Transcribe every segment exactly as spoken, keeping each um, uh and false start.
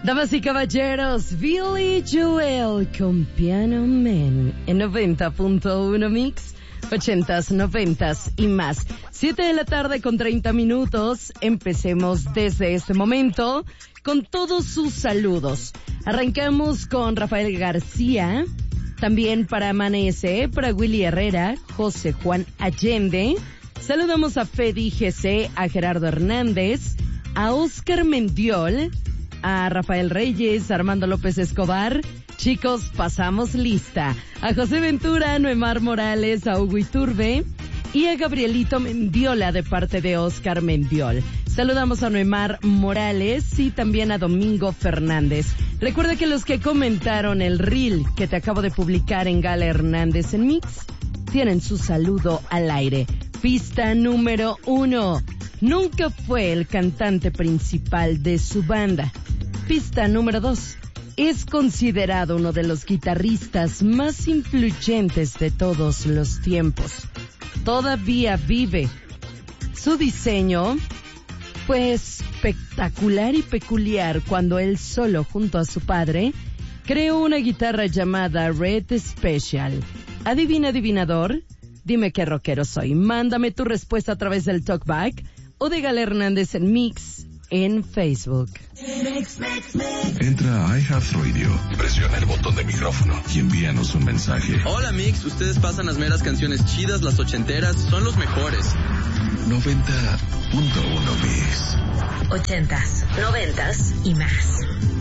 Damas y caballeros, Billy Joel con Piano Man en noventa punto uno Mix, ochentas, noventas y más. Siete de la tarde con treinta minutos. Empecemos desde este momento con todos sus saludos. Arrancamos con Rafael García, también para Amanece, para Willy Herrera, José Juan Allende. Saludamos a Fedi G C, a Gerardo Hernández, a Oscar Mendiol, a Rafael Reyes, a Armando López Escobar. Chicos, pasamos lista. A José Ventura, a Noemar Morales, a Hugo Iturbe y a Gabrielito Mendiola de parte de Oscar Mendiol. Saludamos a Noemar Morales y también a Domingo Fernández. Recuerda que los que comentaron el reel que te acabo de publicar en Gala Hernández en Mix tienen su saludo al aire. Pista número uno. Nunca fue el cantante principal de su banda. Pista número dos. Es considerado uno de los guitarristas más influyentes de todos los tiempos. Todavía vive. Su diseño fue espectacular y peculiar cuando él solo, junto a su padre, creó una guitarra llamada Red Special. Adivina, adivinador, dime qué rockero soy. Mándame tu respuesta a través del Talkback o de Gala Hernández en Mix en Facebook. Entra a iHeartRadio, presiona el botón de micrófono y envíanos un mensaje. Hola Mix, ustedes pasan las meras canciones chidas, las ochenteras, son los mejores. noventa punto uno Mix. Ochentas, noventas y más.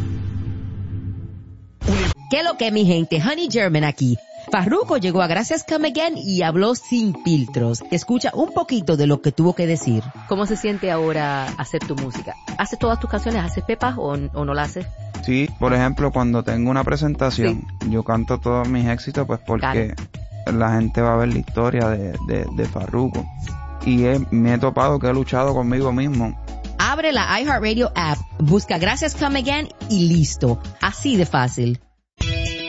¿Qué lo que, mi gente? Honey German aquí. Farruko llegó a Gracias Come Again y habló sin filtros. Escucha un poquito de lo que tuvo que decir. ¿Cómo se siente ahora hacer tu música? ¿Haces todas tus canciones? ¿Haces pepas o, o no la haces? Sí, por ejemplo, cuando tengo una presentación, sí, yo canto todos mis éxitos pues porque claro, la gente va a ver la historia de, de, de Farruko. Y he, me he topado que he luchado conmigo mismo. Abre la iHeartRadio app, busca Gracias Come Again y listo. Así de fácil.